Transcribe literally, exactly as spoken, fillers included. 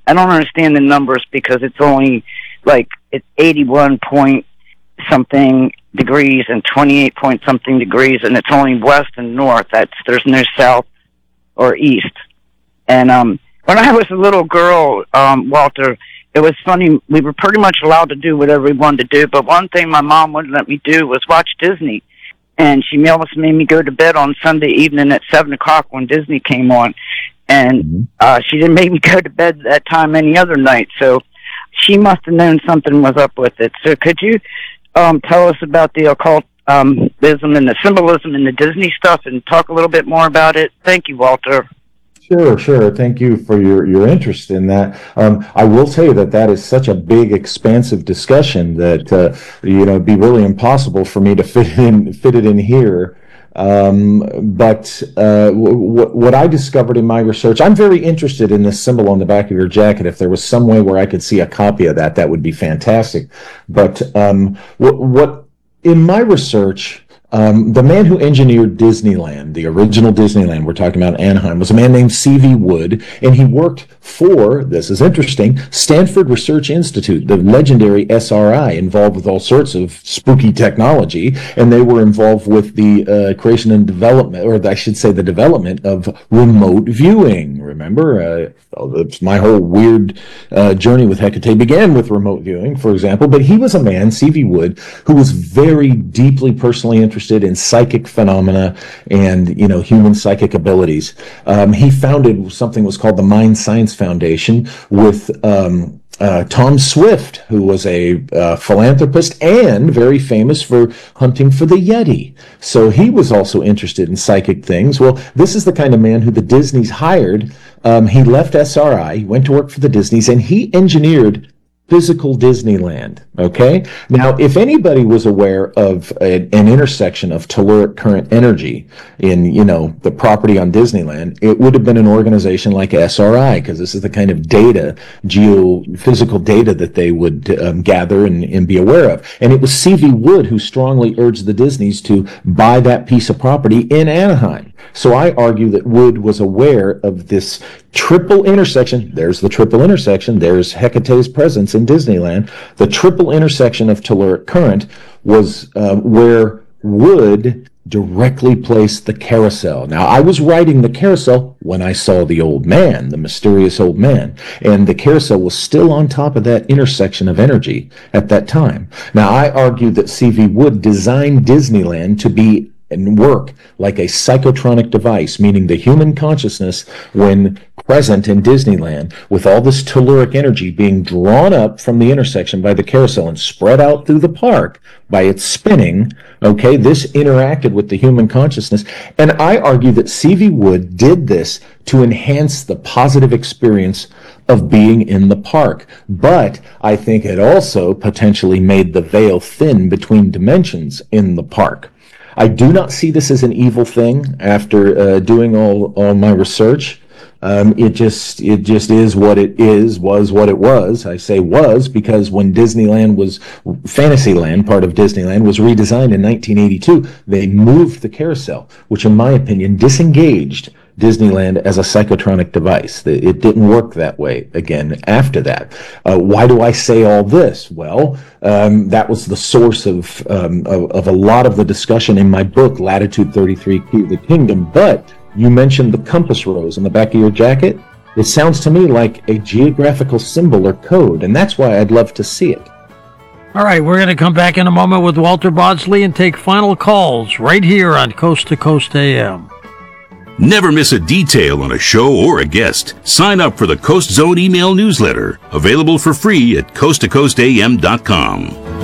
I don't understand the numbers because it's only like it's eighty-one point something degrees and twenty-eight point something degrees, and it's only west and north. That's there's no south or east. And um, when I was a little girl, um, Walter, it was funny. We were pretty much allowed to do whatever we wanted to do, but one thing my mom wouldn't let me do was watch Disney. And she almost made me go to bed on Sunday evening at seven o'clock when Disney came on. And uh, she didn't make me go to bed that time any other night. So she must have known something was up with it. So could you um, tell us about the occultism um, and the symbolism and the Disney stuff and talk a little bit more about it? Thank you, Walter. Sure, sure. Thank you for your, your interest in that. Um, I will tell you that that is such a big, expansive discussion that, uh, you know, it'd be really impossible for me to fit it in, fit it in here. Um, but uh, w- w- what I discovered in my research, I'm very interested in this symbol on the back of your jacket. If there was some way where I could see a copy of that, that would be fantastic. But um, what, what in my research, Um, the man who engineered Disneyland, the original Disneyland we're talking about in Anaheim, was a man named C V Wood, and he worked for, this is interesting, Stanford Research Institute, the legendary S R I, involved with all sorts of spooky technology, and they were involved with the uh, creation and development, or I should say the development of remote viewing. Remember, uh, my whole weird uh, journey with Hecate began with remote viewing, for example, but he was a man, C V Wood, who was very deeply personally interested interested in psychic phenomena and, you know, human psychic abilities. Um, he founded something that was called the Mind Science Foundation with um, uh, Tom Swift, who was a uh, philanthropist and very famous for hunting for the Yeti. So he was also interested in psychic things. Well, this is the kind of man who the Disneys hired. Um, he left S R I, went to work for the Disneys, and he engineered physical Disneyland. Okay. Now, if anybody was aware of a, an intersection of telluric current energy in, you know, the property on Disneyland, it would have been an organization like S R I, because this is the kind of data, geophysical data that they would um, gather and, and be aware of. And it was C V Wood who strongly urged the Disneys to buy that piece of property in Anaheim. So I argue that Wood was aware of this triple intersection. There's the triple intersection. There's Hecate's presence in Disneyland. The triple intersection of telluric current was uh, where Wood directly placed the carousel. Now, I was writing the carousel when I saw the old man, the mysterious old man, and the carousel was still on top of that intersection of energy at that time. Now, I argue that C V Wood designed Disneyland to be and work like a psychotronic device, meaning the human consciousness, when present in Disneyland, with all this telluric energy being drawn up from the intersection by the carousel and spread out through the park by its spinning, okay, this interacted with the human consciousness. And I argue that C V Wood did this to enhance the positive experience of being in the park. But I think it also potentially made the veil thin between dimensions in the park. I do not see this as an evil thing after uh, doing all, all my research. Um, it just it just is what it is, was what it was. I say was because when Disneyland was, Fantasyland, part of Disneyland, was redesigned in nineteen eighty-two, they moved the carousel, which in my opinion disengaged Disneyland as a psychotronic device. It didn't work that way again after that. Uh, why do I say all this? Well, um, that was the source of, um, of of a lot of the discussion in my book, Latitude thirty-three Key to the Kingdom. But you mentioned the compass rose on the back of your jacket. It sounds to me like a geographical symbol or code, and that's why I'd love to see it. All right, we're going to come back in a moment with Walter Bodsley and take final calls right here on Coast to Coast A M. Never miss a detail on a show or a guest. Sign up for the Coast Zone email newsletter, available for free at coast to coast a m dot com.